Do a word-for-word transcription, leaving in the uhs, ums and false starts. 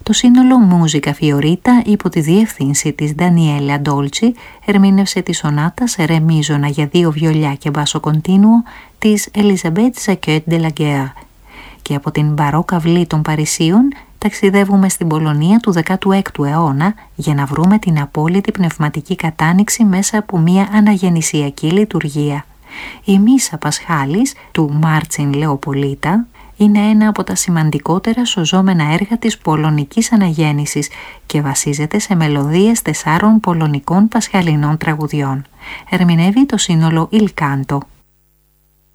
Το σύνολο Musica Fiorita υπό τη διεύθυνση της Ντανιέλα Ντόλτσι ερμήνευσε τη σονάτα σε ρε μίζωνα για δύο βιολιά και μπάσο κοντίνουο της Elisabeth Jacquet de la Guerre. Και από την μπαρόκα αυλή των Παρισίων ταξιδεύουμε στην Πολωνία του δέκατου έκτου αιώνα για να βρούμε την απόλυτη πνευματική κατάνοιξη μέσα από μια αναγεννησιακή λειτουργία. Η Μίσα Πασχάλης του Μάρτσιν Λεοπολίτα είναι ένα από τα σημαντικότερα σωζόμενα έργα της πολωνικής αναγέννησης και βασίζεται σε μελωδίες τεσσάρων πολωνικών πασχαλινών τραγουδιών. Ερμηνεύει το σύνολο Il Canto.